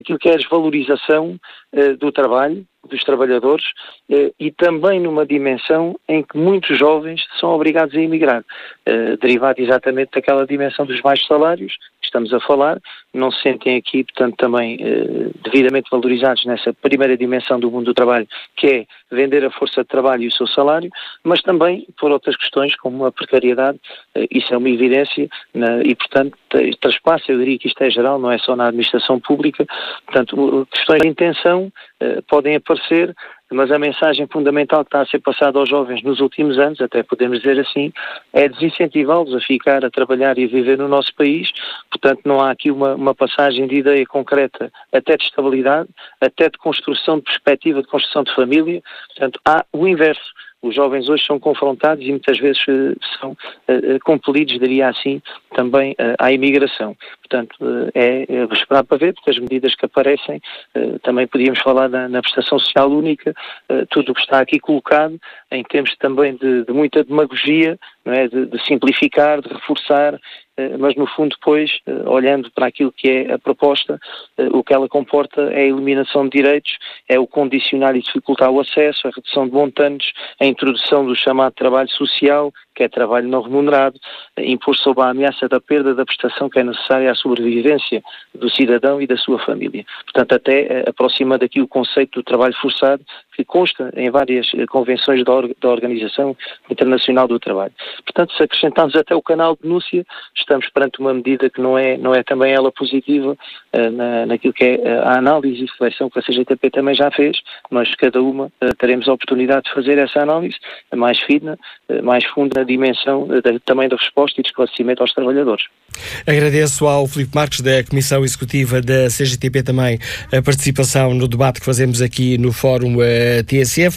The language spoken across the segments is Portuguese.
aquilo que é a desvalorização do trabalho, dos trabalhadores, e também numa dimensão em que muitos jovens são obrigados a emigrar, derivado exatamente daquela dimensão dos baixos salários que estamos a falar, não se sentem aqui, portanto, também devidamente valorizados nessa primeira dimensão do mundo do trabalho, que é vender a força de trabalho e o seu salário, mas também por outras questões, como a precariedade, isso é uma evidência, e, portanto, traspassa, eu diria que isto é geral, não é só na administração pública, portanto, questões de intenção podem aparecer, mas a mensagem fundamental que está a ser passada aos jovens nos últimos anos, até podemos dizer assim, é desincentivá-los a ficar, a trabalhar e a viver no nosso país. Portanto, não há aqui uma passagem de ideia concreta, até de estabilidade, até de construção de perspectiva, de construção de família. Portanto, há o inverso. Os jovens hoje são confrontados e muitas vezes são compelidos, diria assim, também à imigração. Portanto, é esperar para ver, porque as medidas que aparecem, também podíamos falar na prestação social única, tudo o que está aqui colocado, em termos também de muita demagogia, não é? De simplificar, de reforçar, mas no fundo depois, olhando para aquilo que é a proposta, o que ela comporta é a eliminação de direitos, é o condicionar e dificultar o acesso, a redução de montantes, a introdução do chamado trabalho social, que é trabalho não remunerado, impor sob a ameaça da perda da prestação que é necessária à sobrevivência do cidadão e da sua família. Portanto, até aproximando aqui o conceito do trabalho forçado, que consta em várias convenções da Organização Internacional do Trabalho. Portanto, se acrescentarmos até o canal de denúncia, estamos perante uma medida que não é também ela positiva naquilo que é a análise e reflexão que a CGTP também já fez, mas cada uma teremos a oportunidade de fazer essa análise mais fina, mais funda na dimensão também da resposta e de esclarecimento aos trabalhadores. Agradeço ao Filipe Marques, da Comissão Executiva da CGTP, também a participação no debate que fazemos aqui no Fórum TSF,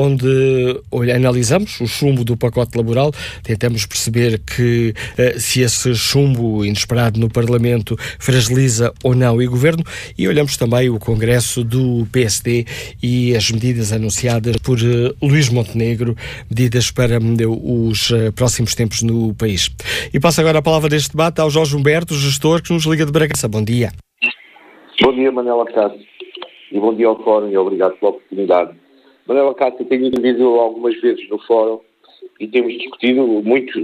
onde analisamos o chumbo do pacote laboral, tentamos perceber que se esse chumbo inesperado no Parlamento fragiliza ou não o Governo, e olhamos também o Congresso do PSD e as medidas anunciadas por Luís Montenegro, medidas para os próximos tempos no país. E passo agora a palavra deste debate ao Jorge Humberto, gestor, que nos liga de Bragança. Bom dia. Bom dia, Manela Cássio. E bom dia ao Fórum e obrigado pela oportunidade. Manela Cássio, tenho intervido algumas vezes no Fórum e temos discutido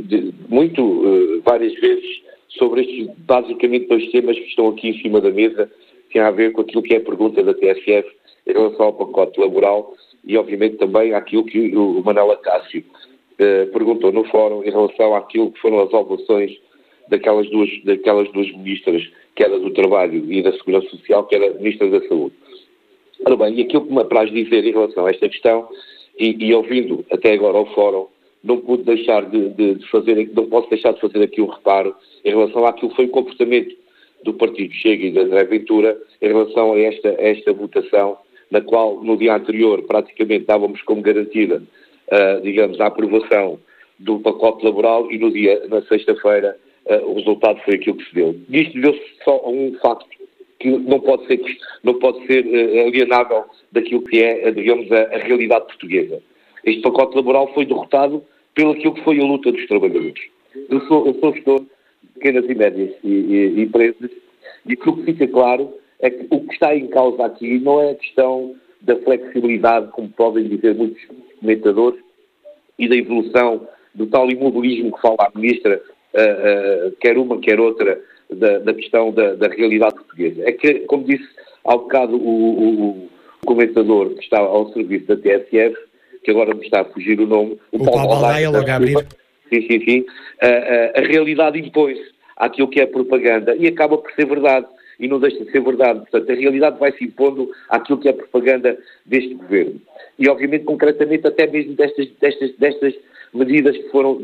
várias vezes sobre estes, basicamente, dois temas que estão aqui em cima da mesa, que têm a ver com aquilo que é a pergunta da TSF em relação ao pacote laboral e, obviamente, também àquilo que o Manela Cássio perguntou no Fórum em relação àquilo que foram as observações daquelas duas ministras, que era do Trabalho e da Segurança Social, que era a Ministra da Saúde. Ora bem, e aquilo que me apraz dizer em relação a esta questão, e ouvindo até agora ao Fórum, não posso deixar de fazer aqui um reparo em relação àquilo que foi o comportamento do Partido Chega e da André Ventura em relação a esta votação, na qual no dia anterior praticamente dávamos como garantida, a aprovação do pacote laboral e na sexta-feira o resultado foi aquilo que se deu. Isto deu-se só a um facto que não pode ser alienável daquilo que é, a realidade portuguesa. Este pacote laboral foi derrotado pelo aquilo que foi a luta dos trabalhadores. Eu sou gestor de pequenas e médias empresas e aquilo que fica claro é que o que está em causa aqui não é a questão da flexibilidade, como podem dizer muitos comentadores, e da evolução do tal imobilismo que fala a Ministra, quer uma, quer outra, da questão da realidade portuguesa. É que, como disse há bocado o comentador que está ao serviço da TSF, que agora me está a fugir o nome, o Paulo Baldaia, logo a abrir. Sim. A realidade impõe-se àquilo que é propaganda e acaba por ser verdade. E não deixa de ser verdade. Portanto, a realidade vai se impondo àquilo que é propaganda deste governo. E, obviamente, concretamente, até mesmo destas medidas que foram,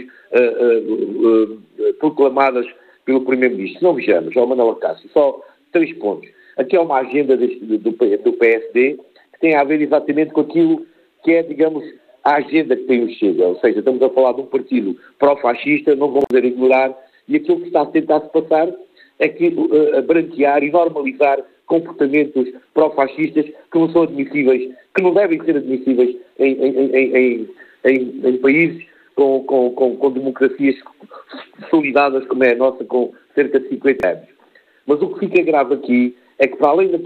proclamadas pelo Primeiro-Ministro. Não vejamos, Manela Cássio, só 3 pontos. Aqui é uma agenda do PSD que tem a ver exatamente com aquilo que é, a agenda que tem o Chega. Ou seja, estamos a falar de um partido pró-fascista, não vamos poder ignorar, e aquilo que está a tentar-se passar é que branquear e normalizar comportamentos pró-fascistas que não são admissíveis, que não devem ser admissíveis em países com democracias consolidadas como é a nossa, com cerca de 50 anos. Mas o que fica grave aqui é que para além da